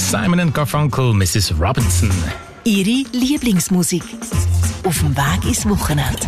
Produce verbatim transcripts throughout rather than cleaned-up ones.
Simon and Garfunkel, Missus Robinson. Ihre Lieblingsmusik auf dem Weg ins Wochenende.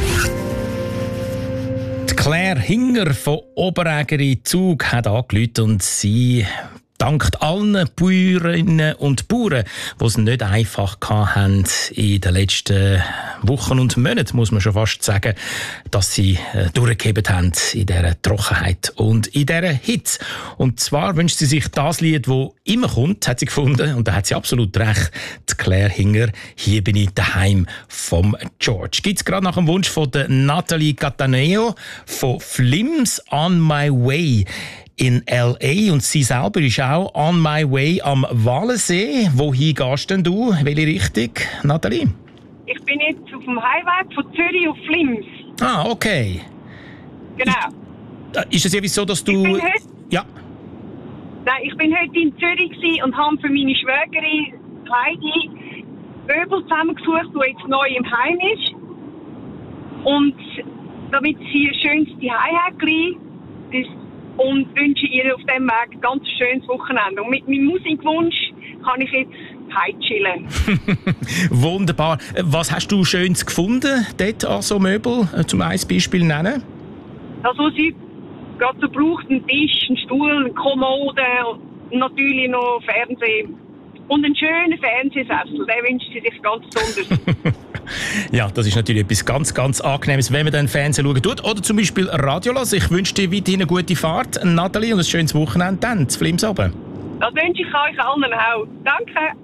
Die Claire Hinger von Oberägeri Zug hat angerufen und sie dankt allen Bäuerinnen und Bauern, die es nicht einfach hatten in den letzten Wochen und Monaten, muss man schon fast sagen, dass sie äh, durchgehebt haben in dieser Trockenheit und in dieser Hitze. Und zwar wünscht sie sich das Lied, das immer kommt, hat sie gefunden, und da hat sie absolut recht, die Claire Hinger, «Hier bin ich daheim» vom George. Gibt es gerade nach dem Wunsch von der Nathalie Cataneo von Flims «On My Way» in L A, und sie selber ist auch on my way am Walensee. Wohin gehst denn du? Welche Richtung, Nathalie? Ich bin jetzt auf dem Heimweg von Zürich auf Flims. Ah, okay. Genau. Ist, ist es irgendwie so, dass du... Ich bin heute, ja. Nein, ich bin heute in Zürich gewesen und habe für meine Schwägerin Heidi Möbel zusammengesucht, die jetzt neu im Heim ist. Und damit sie ein schönes Zuhause hat, das und wünsche ihr auf diesem Weg ein ganz schönes Wochenende. Und mit meinem Musikwunsch kann ich jetzt heimchillen. Wunderbar. Was hast du Schönes gefunden dort an so Möbel? Zum ein Beispiel nennen? Also sie gerade so braucht einen Tisch, einen Stuhl, eine Kommode und natürlich noch Fernsehen. Und einen schönen Fernsehsessel, den wünscht sie sich ganz besonders. Ja, das ist natürlich etwas ganz, ganz Angenehmes, wenn man dann Fernsehen schauen tut. Oder zum Beispiel Radio hören. Ich wünsche dir weiterhin eine gute Fahrt, Nathalie, und ein schönes Wochenende dann zu Flims oben. Das wünsche ich euch allen auch. Danke.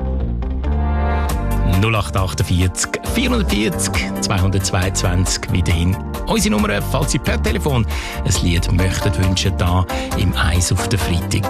null acht vierundachtzig, vierhundertvierzig, zweihundertzweiundzwanzig weiterhin unsere Nummer, falls Sie per Telefon ein Lied möchten wünschen, da im Eis auf der Freitag.